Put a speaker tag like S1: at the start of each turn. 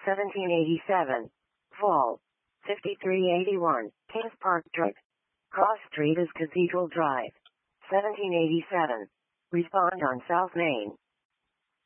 S1: 1787. Fall. 5381. Kings Park Drive. Cross Street is Cathedral Drive. 1787. Respond on South Main.